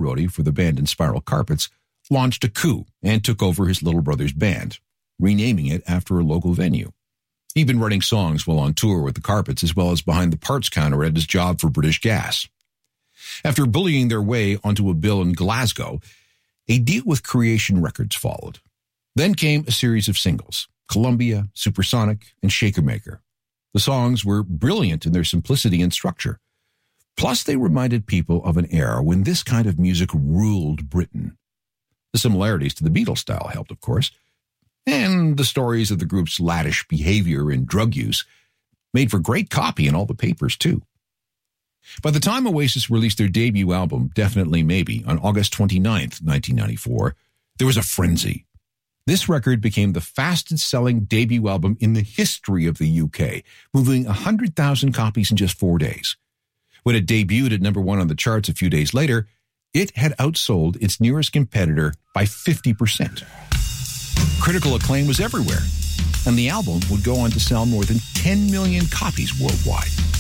roadie for the band in Spiral Carpets, launched a coup and took over his little brother's band, renaming it after a local venue. He'd been writing songs while on tour with the Carpets, as well as behind the parts counter at his job for British Gas. After bullying their way onto a bill in Glasgow, a deal with Creation Records followed. Then came a series of singles, Columbia, Supersonic, and Shaker Maker. The songs were brilliant in their simplicity and structure. Plus, they reminded people of an era when this kind of music ruled Britain. The similarities to the Beatles style helped, of course, and the stories of the group's laddish behavior and drug use made for great copy in all the papers, too. By the time Oasis released their debut album, Definitely Maybe, on August 29th, 1994, there was a frenzy. This record became the fastest-selling debut album in the history of the UK, moving 100,000 copies in just 4 days. When it debuted at number 1 on the charts a few days later, it had outsold its nearest competitor by 50%. Critical acclaim was everywhere, and the album would go on to sell more than 10 million copies worldwide.